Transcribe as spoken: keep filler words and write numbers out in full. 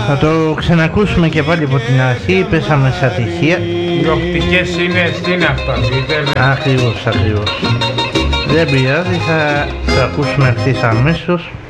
Θα το ξανακούσουμε και πάλι από την αρχή, πέσαμε σε ατυχία. Οι οπτικές είναι στην αυτοδείτε. Ακριβώς, ακριβώς. Δεν πειράζει, θα το ακούσουμε ευθύς αμέσως.